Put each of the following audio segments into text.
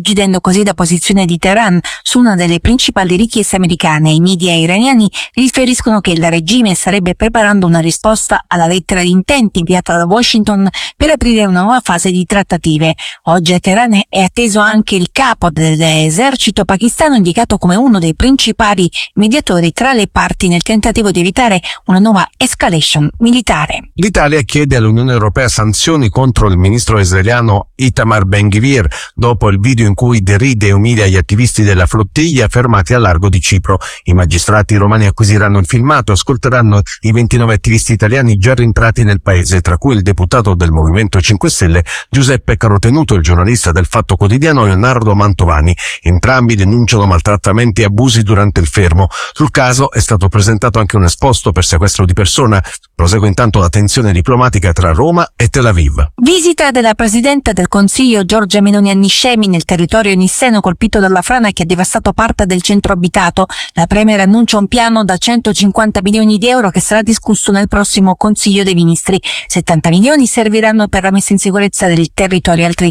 irrigidendo così la posizione di Teheran su una delle principali richieste americane. I media iraniani riferiscono che il regime starebbe preparando una risposta alla lettera di intenti inviata da Washington per aprire una nuova fase di trattative. Oggi a Teheran è atteso anche il capo dell'esercito pakistano, indicato come uno dei principali mediatori tra le parti nel tentativo di evitare una nuova escalation militare. L'Italia chiede all'Unione Europea sanzioni contro il ministro israeliano Itamar Ben-Gvir dopo il video in cui deride e umilia gli attivisti della flottiglia fermati al largo di Cipro. I magistrati romani acquisiranno il filmato e ascolteranno i 29 attivisti italiani già rientrati nel paese, tra cui il deputato del Movimento 5 Stelle Giuseppe Carotenuto e il giornalista del Fatto Quotidiano Leonardo Mantovani. Entrambi denunciano maltrattamenti e abusi durante il fermo. Sul caso è stato presentato anche un esposto per sequestro di persona. Prosegue intanto la tensione diplomatica tra Roma e Tel Aviv. Visita della Presidente del Consiglio Giorgia Meloni a Niscemi, nel territorio nisseno colpito dalla frana che ha devastato parte del centro abitato. La Premier annuncia un piano da 150 milioni di euro che sarà discusso nel prossimo Consiglio dei Ministri. 70 milioni serviranno per la messa in sicurezza del territorio, altri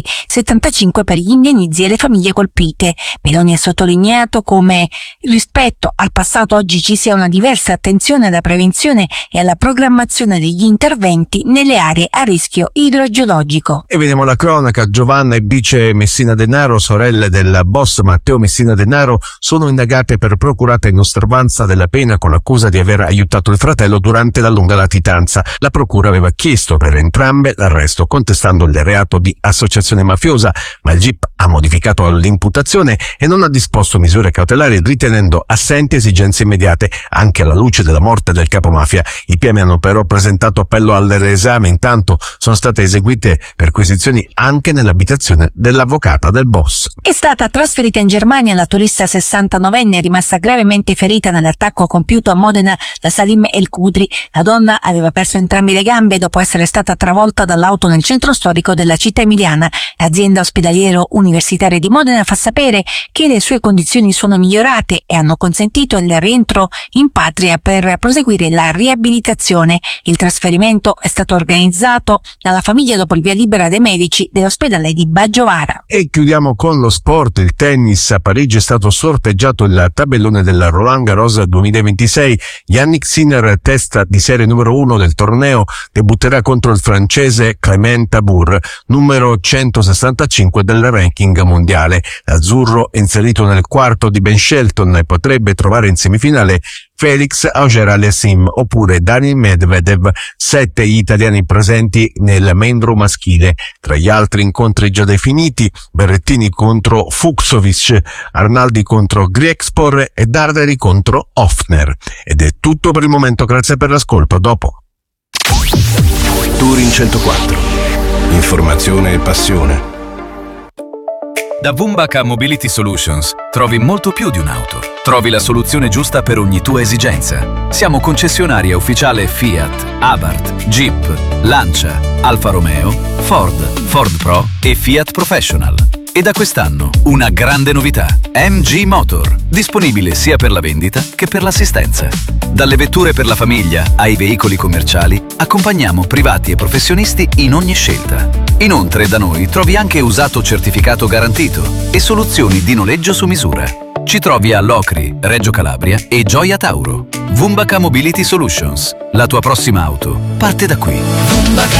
75 per gli indennizzi e le famiglie colpite. Meloni ha sottolineato come rispetto al passato oggi ci sia una diversa attenzione alla prevenzione e alla programmazione degli interventi nelle aree a rischio idrogeologico. E vediamo la cronaca. Giovanna e Bice Messina Denaro, sorelle del boss Matteo Messina Denaro, sono indagate per procurata in osservanza della pena con l'accusa di aver aiutato il fratello durante la lunga latitanza. La procura aveva chiesto per entrambe l'arresto, contestando il reato di associazione mafiosa, ma il GIP ha modificato l'imputazione e non ha disposto misure cautelari, ritenendo assenti esigenze immediate, anche alla luce della morte del capomafia. I PM hanno però presentato appello al reesame. Intanto sono state eseguite perquisizioni anche nell'abitazione dell'avvocata del boss. È stata trasferita in Germania la turista 69enne rimasta gravemente ferita nell'attacco compiuto a Modena da Salim El Kudri. La donna aveva perso entrambe le gambe dopo essere stata travolta dall'auto nel centro storico della città emiliana. L'azienda ospedaliero universitaria di Modena fa sapere che le sue condizioni sono migliorate e hanno consentito il rientro in patria per proseguire la riabilitazione. Il trasferimento è stato organizzato dalla famiglia dopo il via libera dei medici dell'ospedale di Baggiovara. E chiudiamo con lo sport. Il tennis. A Parigi è stato sorteggiato il tabellone del Roland Garros 2026. Yannick Sinner, testa di serie numero 1 del torneo, debutterà contro il francese Clément Tabour, numero 165 del ranking mondiale. L'azzurro è inserito nel quarto di Ben Shelton e potrebbe trovare in semifinale Felix Auger-Aliassime oppure Daniil Medvedev, 7 gli italiani presenti nel main draw maschile. Tra gli altri incontri già definiti: Berrettini contro Fucsovic, Arnaldi contro Griekspor e Darderi contro Hofner. Ed è tutto per il momento, grazie per l'ascolto, dopo. Touring 104. Informazione e passione. Da Vumbaka Mobility Solutions trovi molto più di un'auto. Trovi la soluzione giusta per ogni tua esigenza. Siamo concessionaria ufficiale Fiat, Abarth, Jeep, Lancia, Alfa Romeo, Ford Pro e Fiat Professional. E da quest'anno una grande novità: MG Motor, disponibile sia per la vendita che per l'assistenza. Dalle vetture per la famiglia ai veicoli commerciali, accompagniamo privati e professionisti in ogni scelta. Inoltre da noi trovi anche usato certificato garantito e soluzioni di noleggio su misura. Ci trovi a Locri, Reggio Calabria e Gioia Tauro. Vumbaka Mobility Solutions. La tua prossima auto parte da qui.